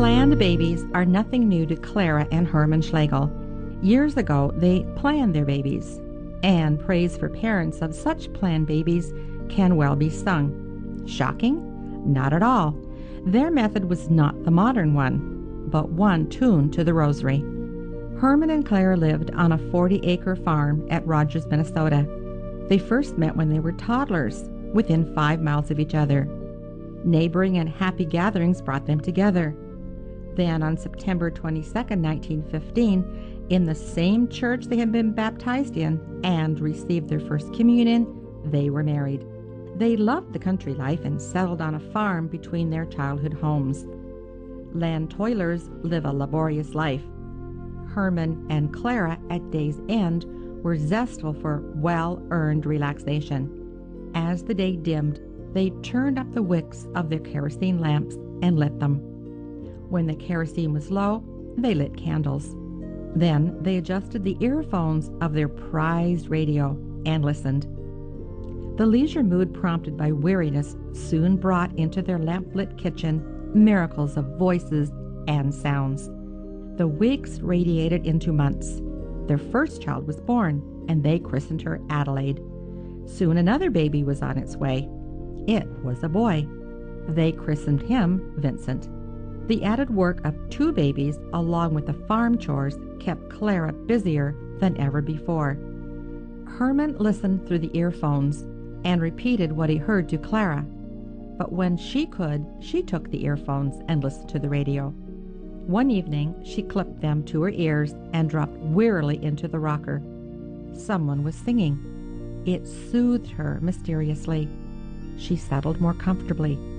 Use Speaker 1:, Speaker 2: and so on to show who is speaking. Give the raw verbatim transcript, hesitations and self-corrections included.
Speaker 1: Planned babies are nothing new to Clara and Herman Schlegel. Years ago, they planned their babies, and praise for parents of such planned babies can well be sung. Shocking? Not at all. Their method was not the modern one, but one tuned to the rosary. Herman and Clara lived on a forty-acre farm at Rogers, Minnesota. They first met when they were toddlers, within five miles of each other. Neighboring and happy gatherings brought them together. Then, on September twenty-second, nineteen fifteen, in the same church they had been baptized in and received their first communion, they were married. They loved the country life and settled on a farm between their childhood homes. Land toilers live a laborious life. Herman and Clara, at day's end, were zestful for well-earned relaxation. As the day dimmed, they turned up the wicks of their kerosene lamps and lit them. When the kerosene was low, they lit candles. Then they adjusted the earphones of their prized radio and listened. The leisure mood prompted by weariness soon brought into their lamp-lit kitchen miracles of voices and sounds. The weeks radiated into months. Their first child was born, and they christened her Adelaide. Soon another baby was on its way. It was a boy. They christened him Vincent. The added work of two babies, along with the farm chores, kept Clara busier than ever before. Herman listened through the earphones and repeated what he heard to Clara. But when she could, she took the earphones and listened to the radio. One evening, she clipped them to her ears and dropped wearily into the rocker. Someone was singing. It soothed her mysteriously. She settled more comfortably.